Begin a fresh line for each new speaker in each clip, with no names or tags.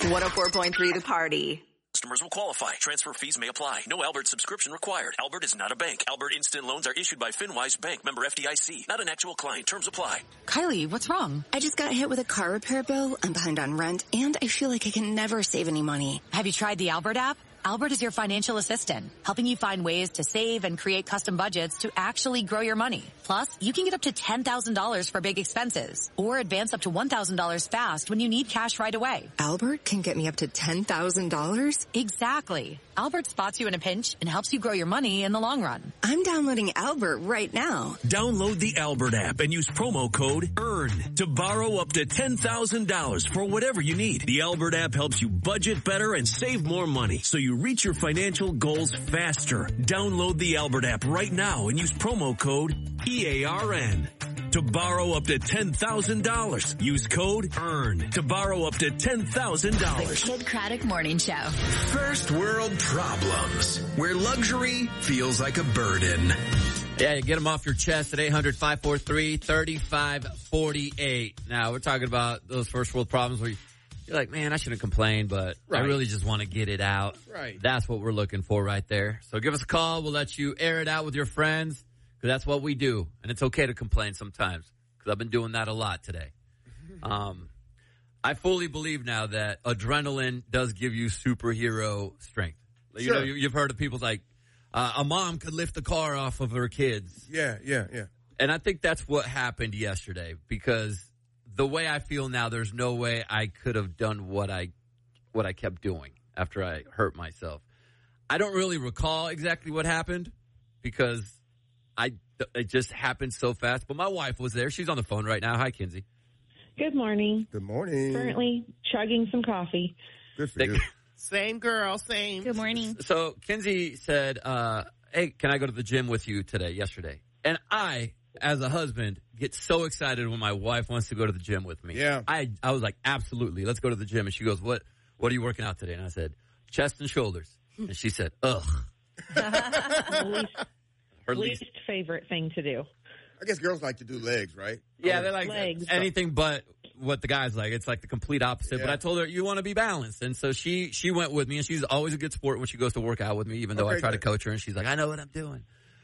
104.3 The Party.
Customers will qualify. Transfer fees may apply. No Albert subscription required. Albert is not a bank. Albert Instant Loans are issued by FinWise Bank, member FDIC. Not an actual client. Terms apply.
Kylie, what's wrong?
I just got hit with a car repair bill. I'm behind on rent, and I feel like I can never save any money.
Have you tried the Albert app? Albert is your financial assistant, helping you find ways to save and create custom budgets to actually grow your money. Plus, you can get up to $10,000 for big expenses or advance up to $1,000 fast when you need cash right away.
Albert can get me up to $10,000?
Exactly. Albert spots you in a pinch and helps you grow your money in the long run.
I'm downloading Albert right now.
Download the Albert app and use promo code EARN to borrow up to $10,000 for whatever you need. The Albert app helps you budget better and save more money so you reach your financial goals faster. Download the Albert app right now and use promo code EARN to borrow up to $10,000. Use code EARN to borrow up to $10,000.
The Kid Craddock Morning Show.
First world problems, where luxury feels like a burden.
Yeah, you get them off your chest at 800-543-3548. Now, we're talking about those first world problems where you're like, man, I shouldn't complain, but I really just want to get it out.
Right.
That's what we're looking for right there. So give us a call. We'll let you air it out with your friends, because that's what we do. And it's okay to complain sometimes, because I've been doing that a lot today. I fully believe now that adrenaline does give you superhero strength. You know, you've heard of people like, a mom could lift the car off of her kids.
Yeah.
And I think that's what happened yesterday, because the way I feel now, there's no way I could have done what I kept doing after I hurt myself. I don't really recall exactly what happened, because it just happened so fast. But my wife was there. She's on the phone right now. Hi, Kinsey.
Good morning.
Good morning.
Currently chugging some coffee.
Good for you.
Same girl, same.
Good morning.
So Kinsey said, hey, can I go to the gym with you yesterday? And I, as a husband, get so excited when my wife wants to go to the gym with me.
Yeah.
I was like, absolutely, let's go to the gym. And she goes, what are you working out today? And I said, chest and shoulders. And she said, ugh.
Her least favorite thing to do.
I guess girls like to do legs, right?
Yeah, they like
legs.
anything but what the guys like. It's like the complete opposite.
Yeah.
But I told her, you want to be balanced. And so she went with me, and she's always a good sport when she goes to work out with me, even though I try to coach her, and she's like, I know what I'm doing.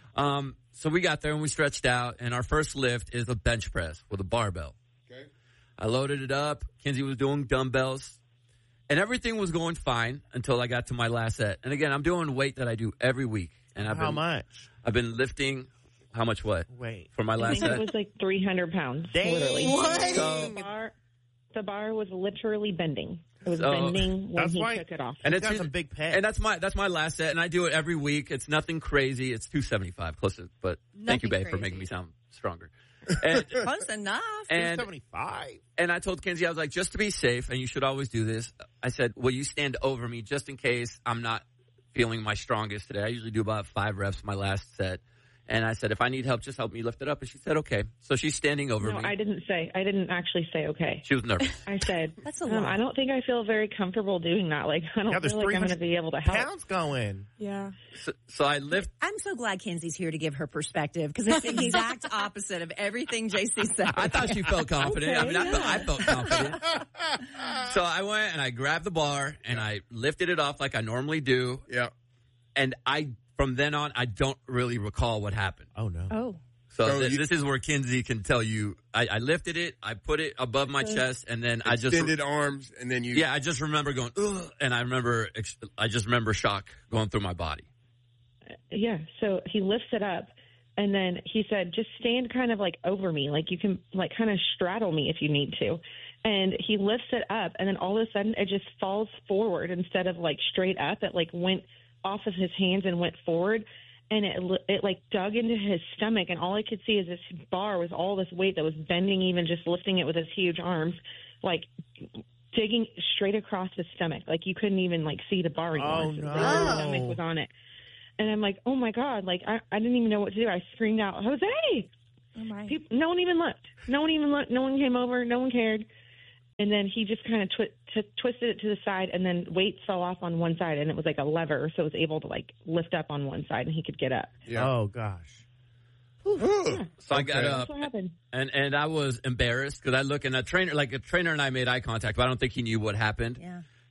So we got there and we stretched out, and our first lift is a bench press with a barbell.
Okay.
I loaded it up. Kinsey was doing dumbbells, and everything was going fine until I got to my last set. And again, I'm doing weight that I do every week. And
How much?
I've been lifting. How much what?
Wait.
For my last
I think
set?
it was like 300 pounds.
Dang.
Literally.
What?
So,
The bar was literally bending. It was bending when he took it off.
And
He's got some big pecs.
And that's my last set, and I do it every week. It's nothing crazy. It's 275, close to, but thank you, babe, for making me sound stronger. And,
Close enough.
And
275.
And I told Kinsey, I was like, just to be safe, and you should always do this, I said, will you stand over me just in case I'm not feeling my strongest today? I usually do about 5 reps my last set. And I said, if I need help, just help me lift it up. And she said, okay. So she's standing over me.
No, I didn't actually say okay.
She was nervous.
I said,
that's a lot.
I don't think I feel very comfortable doing that. Like, I don't feel like I'm going to be able to help.
Pounds going.
Yeah.
So I lift.
I'm so glad Kinsey's here to give her perspective, because it's the exact opposite of everything JC said.
I thought she felt confident.
Okay,
I mean, I felt confident. So I went and I grabbed the bar and I lifted it off like I normally do.
Yeah.
And from then on, I don't really recall what happened.
Oh, no.
Oh.
So this is where Kinsey can tell you, I lifted it, I put it above my chest, and then I just
extended arms, and then you.
Yeah, I just remember going, ugh, and I just remember shock going through my body.
Yeah. So he lifts it up, and then he said, just stand kind of like over me, like you can like kind of straddle me if you need to. And he lifts it up, and then all of a sudden it just falls forward instead of like straight up. It like went off of his hands and went forward, and it like dug into his stomach, and all I could see is this bar with all this weight that was bending, even just lifting it with his huge arms, like digging straight across his stomach. Like you couldn't even like see the bar anymore.
Oh, no.
His stomach was on it. And I'm like, oh my God, like I didn't even know what to do. I screamed out, Jose!
Oh my.
No one even looked. No one came over. No one cared. And then he just kind of twisted it to the side, and then weight fell off on one side, and it was like a lever, so it was able to like lift up on one side, and he could get up.
Yeah.
Oh, gosh.
Yeah.
So I got up,
That's what happened.
and I was embarrassed because I look, and a trainer and I made eye contact, but I don't think he knew what happened.
Yeah.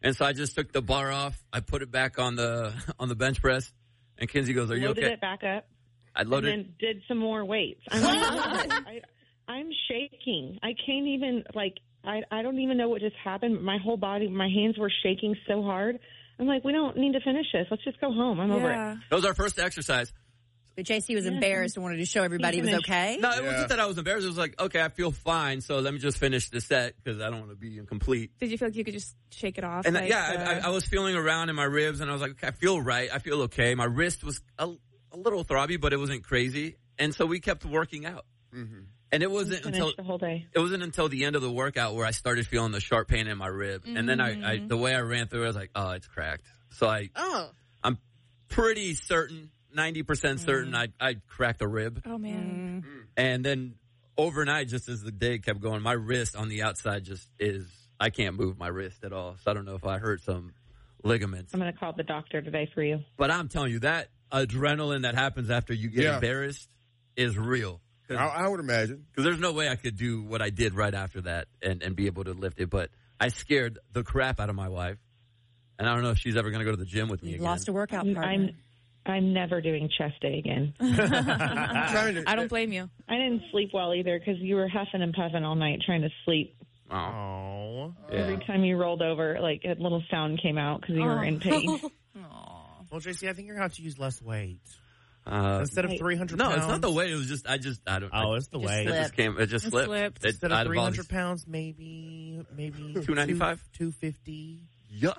And so I just took the bar off. I put it back on the bench press. And Kinsey goes, "Are you
loaded
okay?"
it back up.
I loaded
and then did some more weights. I'm shaking. I can't even, I don't even know what just happened. My whole body, my hands were shaking so hard. I'm like, we don't need to finish this. Let's just go home. I'm over it.
That was our first exercise.
But JC was embarrassed and wanted to show everybody he was okay.
No, it wasn't that I was embarrassed. It was like, okay, I feel fine, so let me just finish the set because I don't want to be incomplete.
Did you feel like you could just shake it off?
And I was feeling around in my ribs, and I was like, okay, I feel right. I feel okay. My wrist was a little throbby, but it wasn't crazy. And so we kept working out. Mm-hmm. And it wasn't until
the whole day.
It wasn't until the end of the workout where I started feeling the sharp pain in my rib. Mm-hmm. And then I the way I ran through it, I was like, oh, it's cracked. So I'm pretty certain, 90% certain I cracked a rib.
Oh, man. Mm-hmm.
And then overnight, just as the day kept going, my wrist on the outside I can't move my wrist at all. So I don't know if I hurt some ligaments.
I'm going to call the doctor today for you.
But I'm telling you, that adrenaline that happens after you get embarrassed is real.
I would imagine.
Because there's no way I could do what I did right after that and be able to lift it. But I scared the crap out of my wife. And I don't know if she's ever going to go to the gym with me again.
Lost a workout partner.
I'm never doing chest day again.
I don't blame you.
I didn't sleep well either because you were huffing and puffing all night trying to sleep.
Oh.
Every time you rolled over, like a little sound came out because you were in pain.
Well, JC, I think you're going to have to use less weight. Instead of 300 pounds.
No, it's not the weight. It was just, I don't.
Oh, it's the weight.
It just slipped.
Instead of 300 pounds, maybe
295?
250.
Yuck.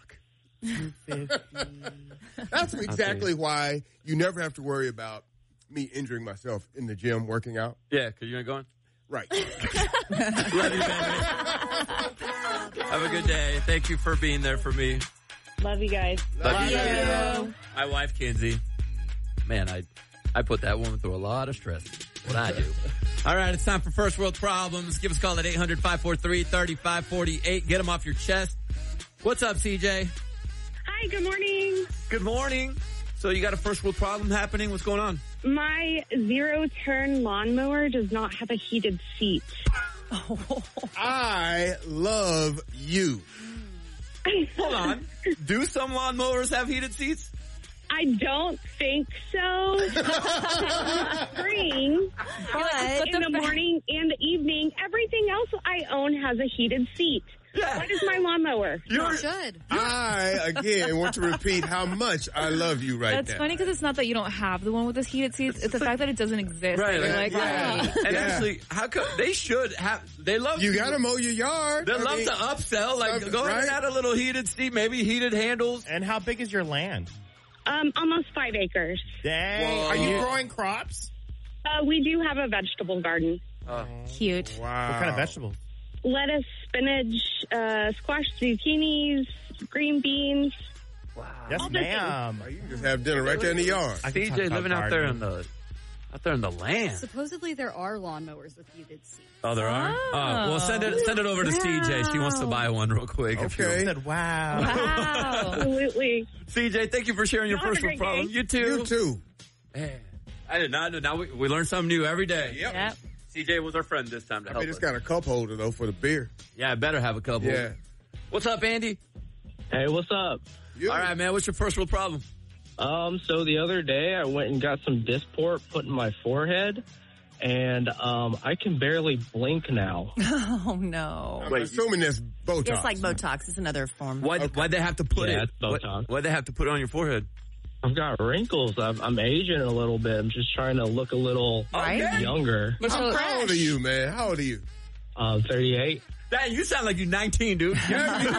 250.
That's exactly why you never have to worry about me injuring myself in the gym working out.
Yeah, because you ain't going?
Right.
Love you, baby. Have a good day. Thank you for being there for me.
Love you guys.
Love you. My wife, Kinsey. Man, I put that woman through a lot of stress. What I do. All right, it's time for First World Problems. Give us a call at 800-543-3548. Get them off your chest. What's up, CJ?
Hi, good morning.
Good morning. So you got a first world problem happening? What's going on?
My zero-turn lawnmower does not have a heated seat.
I love you.
Hold on. Do some lawnmowers have heated seats?
I don't think so. In the spring, but in the morning and the evening, everything else I own has a heated seat. Yeah. What is my lawnmower?
You should.
I, again, want to repeat how much I love you right now.
That's funny because it's not that you don't have the one with the heated seats. It's the fact that it doesn't exist.
Right.
You're like,
And actually, how come they should have, they love
you got to mow your yard.
They love to upsell, like go ahead and add a little heated seat, maybe heated handles.
And how big is your land?
Almost 5 acres.
Dang.
Whoa.
Are you growing crops?
We do have a vegetable garden.
Cute.
Wow.
What kind of vegetables?
Lettuce, spinach, squash, zucchinis, green beans.
Wow. Yes, ma'am.
You can just have dinner right there in the yard.
CJ living out there in the land.
Supposedly there are lawnmowers with heated seats.
Oh, there are? Oh, well, send it over to CJ. She wants to buy one real quick.
Okay.
Said, wow.
Absolutely.
CJ, thank you for sharing your first world problem. You too.
You too.
Man, I did not know. Now we learn something new every day.
Yep.
CJ was our friend this time to help us.
It's got a cup holder, though, for the beer.
Yeah, I better have a couple.
Yeah.
What's up, Andy?
Hey, what's up?
All right, man. What's your first world problem?
So the other day I went and got some Dysport put in my forehead, and I can barely blink now.
Oh, no.
I'm assuming that's Botox.
It's like Botox. It's another form.
Why'd they have to put
Yeah,
it?
it's Botox.
Why'd they have to put it on your forehead?
I've got wrinkles. I'm aging a little bit. I'm just trying to look a little younger.
How old are you, man? How old are you?
38.
Dang, you sound like you're 19, dude.
Yeah, you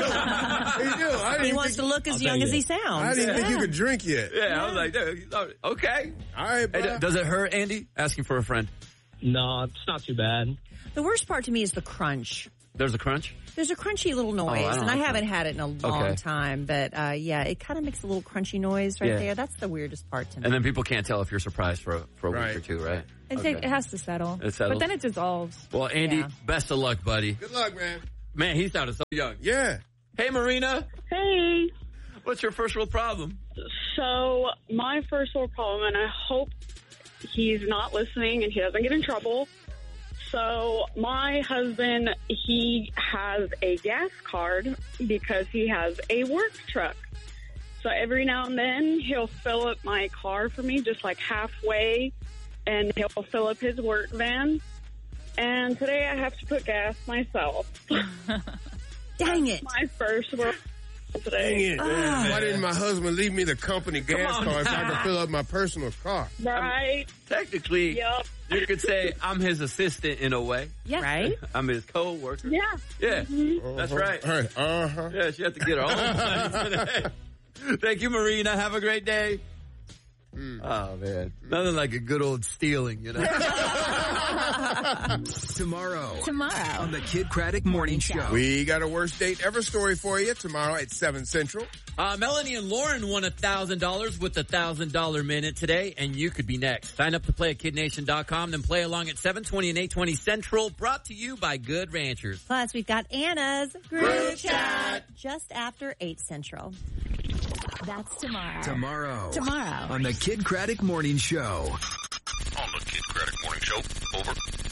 do.
He wants to look as young as he sounds.
I didn't think you could drink yet.
Yeah, I was like, okay.
All right, bro.
Hey, does it hurt, Andy? Asking for a friend.
No, it's not too bad.
The worst part to me is the crunch.
There's a crunch?
There's a crunchy little noise, and I haven't had it in a long time, but yeah, it kind of makes a little crunchy noise right there. That's the weirdest part to me.
And then people can't tell if you're surprised for a week or two, right?
It has to settle.
It settles.
But then it dissolves.
Well, Andy, best of luck, buddy.
Good luck, man.
Man, he sounded so young.
Yeah.
Hey, Marina.
Hey.
What's your first world problem?
So, my first world problem, and I hope he's not listening and he doesn't get in trouble. So my husband, he has a gas card because he has a work truck. So every now and then he'll fill up my car for me just like halfway, and he'll fill up his work van. And today I have to put gas myself.
Dang it.
My first work today.
Dang it. Why didn't my husband leave me the company gas card so I could fill up my personal car?
Right.
Technically, you could say I'm his assistant in a way.
Yeah. Right?
I'm his co-worker.
Yeah.
Yeah. That's right. Yeah, she had to get her own money today. Thank you, Marina. Have a great day. Oh, man. Nothing like a good old stealing, you know?
Tomorrow on the Kid Craddock Morning Show.
We got a worst date ever story for you tomorrow at 7 Central.
Melanie and Lauren won $1,000 with the $1,000 minute today, and you could be next. Sign up to play at KidNation.com, then play along at 7:20 and 8:20 Central, brought to you by Good Ranchers.
Plus, we've got Anna's Group Chat just after 8 Central.
That's tomorrow.
Tomorrow on the Kid Craddock Morning Show.
On the Kid Craddock Morning Show. Over.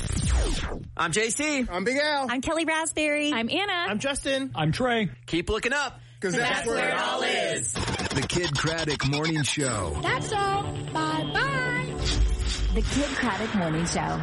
I'm JC.
I'm Big Al.
I'm Kelly Raspberry.
I'm Anna.
I'm Justin.
I'm Trey.
Keep looking up,
because that's where it all is.
The Kid Craddock Morning Show.
That's all. Bye-bye. The Kid Craddock Morning Show.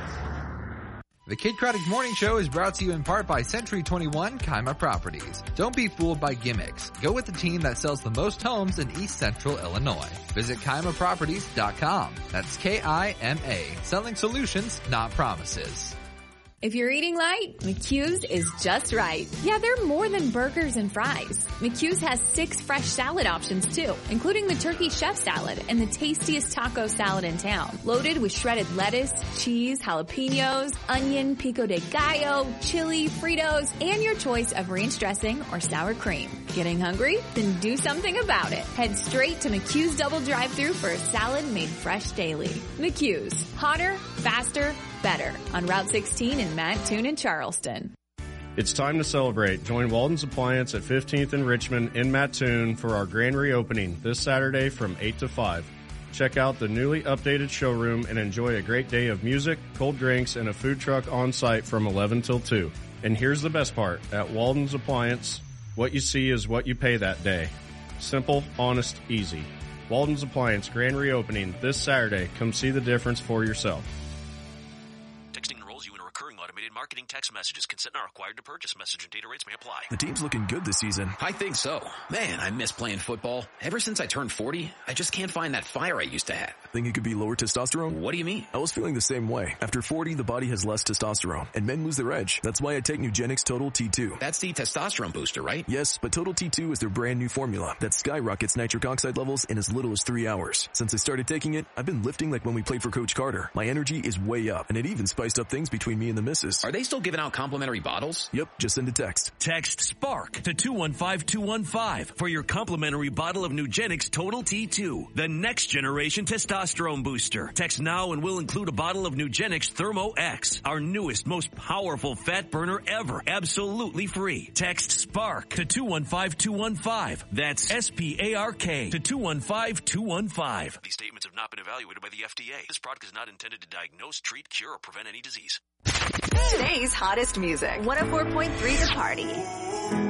The Kid Craddock Morning Show is brought to you in part by Century 21 Kima Properties. Don't be fooled by gimmicks. Go with the team that sells the most homes in East Central Illinois. Visit KimaProperties.com. That's K-I-M-A. Selling solutions, not promises.
If you're eating light, McHugh's is just right. Yeah, they're more than burgers and fries. McHugh's has 6 fresh salad options too, including the turkey chef salad and the tastiest taco salad in town. Loaded with shredded lettuce, cheese, jalapenos, onion, pico de gallo, chili, Fritos, and your choice of ranch dressing or sour cream. Getting hungry? Then do something about it. Head straight to McHugh's Double Drive-Thru for a salad made fresh daily. McHugh's. Hotter, faster, better. On Route 16 in Mattoon and Charleston.
It's time to celebrate. Join Walden's Appliance at 15th and Richmond in Mattoon for our grand reopening this Saturday from 8 to 5. Check out the newly updated showroom and enjoy a great day of music, cold drinks, and a food truck on site from 11 till 2. And here's the best part. At Walden's Appliance, what you see is what you pay that day. Simple, honest, easy. Walden's Appliance grand reopening this Saturday. Come see the difference for yourself.
Texting enrolls you in a recurring automated marketing text messages. Consent not required to purchase. Message and data rates may apply.
The team's looking good this season.
I think so. Man, I miss playing football. Ever since I turned 40, I just can't find that fire I used to have.
Think it could be lower testosterone?
What do you mean?
I was feeling the same way. After 40, the body has less testosterone, and men lose their edge. That's why I take Nugenix Total T2.
That's the testosterone booster, right?
Yes, but Total T2 is their brand new formula that skyrockets nitric oxide levels in as little as 3 hours. Since I started taking it, I've been lifting like when we played for Coach Carter. My energy is way up, and it even spiced up things between me and the missus.
Are they still giving out complimentary bottles?
Yep, just send a text.
Text SPARK to 215-215 for your complimentary bottle of Nugenix Total T2, the next generation testosterone booster. Text now and we'll include a bottle of Nugenix Thermo X, our newest, most powerful fat burner ever, absolutely free. Text SPARK to 215-215. That's SPARK to 215-215.
These statements have not been evaluated by the FDA. This product is not intended to diagnose, treat, cure, or prevent any disease.
Today's hottest music. 104.3 The Party.